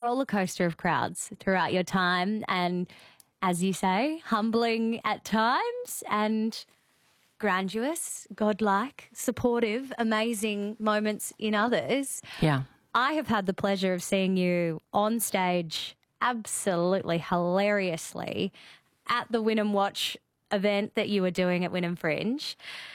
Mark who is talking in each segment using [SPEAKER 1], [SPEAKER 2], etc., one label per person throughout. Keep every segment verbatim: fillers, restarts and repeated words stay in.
[SPEAKER 1] roller coaster of crowds throughout your time and, as you say, humbling at times and grandiose, godlike, supportive, amazing moments in others.
[SPEAKER 2] Yeah.
[SPEAKER 1] I have had the pleasure of seeing you on stage absolutely hilariously at the Wynnum Watch event that you were doing at Wynnum Fringe.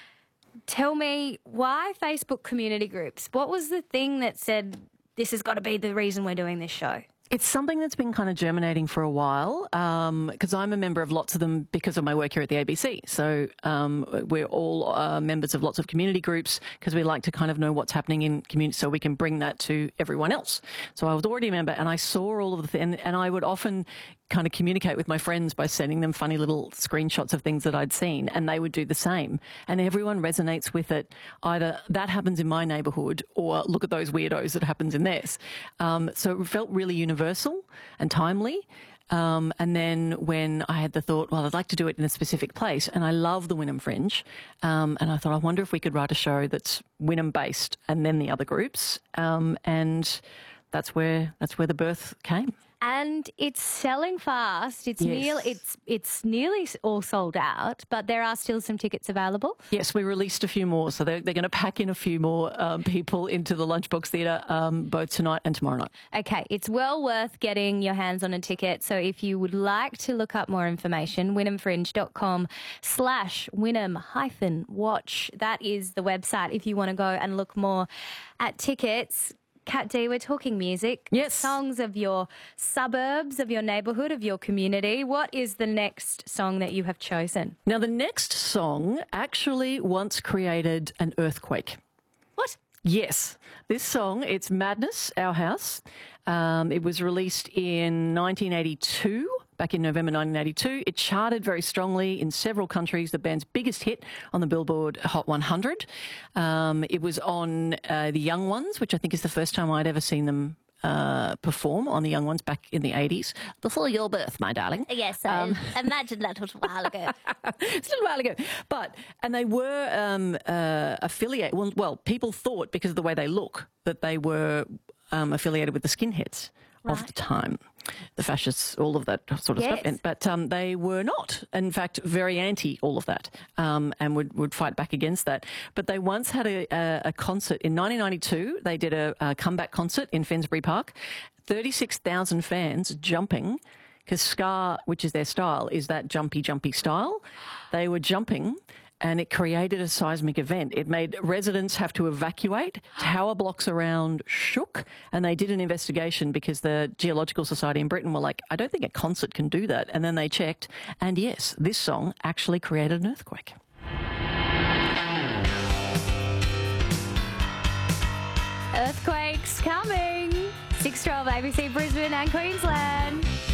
[SPEAKER 1] Tell me, why Facebook community groups? What was the thing that said, this has got to be the reason we're doing this show?
[SPEAKER 2] It's something that's been kind of germinating for a while because um, I'm a member of lots of them because of my work here at the A B C. So um, we're all uh, members of lots of community groups because we like to kind of know what's happening in community so we can bring that to everyone else. So I was already a member and I saw all of the things, and, and I would often kind of communicate with my friends by sending them funny little screenshots of things that I'd seen, and they would do the same. And everyone resonates with it. Either that happens in my neighbourhood or look at those weirdos that happens in theirs. Um, so it felt really universal and timely. Um, and then when I had the thought, well, I'd like to do it in a specific place, and I love the Wynnum Fringe, um, and I thought, I wonder if we could write a show that's Wynnum-based and then the other groups. Um, and that's where that's where the birth came.
[SPEAKER 1] And it's selling fast. It's
[SPEAKER 2] Yes.
[SPEAKER 1] near, it's it's nearly all sold out, but there are still some tickets available.
[SPEAKER 2] Yes, we released a few more, so they're, they're going to pack in a few more um, people into the Lunchbox Theatre um, both tonight and tomorrow night.
[SPEAKER 1] Okay, it's well worth getting your hands on a ticket. So if you would like to look up more information, wynnumfringe.com slash Wynnum hyphen watch. That is the website if you want to go and look more at tickets. Kat D, we're talking music.
[SPEAKER 2] Yes.
[SPEAKER 1] Songs of your suburbs, of your neighbourhood, of your community. What is the next song that you have chosen?
[SPEAKER 2] Now, the next song actually once created an earthquake.
[SPEAKER 1] What?
[SPEAKER 2] Yes. This song, it's Madness, Our House. Um, it was released in nineteen eighty-two. Back in November nineteen eighty-two, it charted very strongly in several countries, the band's biggest hit on the Billboard Hot one hundred. Um, it was on uh, The Young Ones, which I think is the first time I'd ever seen them uh, perform on The Young Ones back in the eighties. Before your birth, my darling.
[SPEAKER 1] Yes, I um, imagine that was a while ago.
[SPEAKER 2] It's a little while ago. But, and they were um, uh, affiliated, well, well, people thought because of the way they look that they were um, affiliated with the skinheads of
[SPEAKER 1] Right.
[SPEAKER 2] the time, the fascists, all of that sort of
[SPEAKER 1] Yes.
[SPEAKER 2] stuff. And, but um, they were not, in fact, very anti all of that um, and would, would fight back against that. But they once had a, a, a concert in nineteen ninety-two. They did a, a comeback concert in Finsbury Park, thirty-six thousand fans jumping because ska, which is their style, is that jumpy, jumpy style. They were jumping. And it created a seismic event. It made residents have to evacuate. Tower blocks around shook. And they did an investigation because the Geological Society in Britain were like, I don't think a concert can do that. And then they checked. And yes, this song actually created an earthquake.
[SPEAKER 1] Earthquakes coming. six twelve A B C Brisbane and Queensland.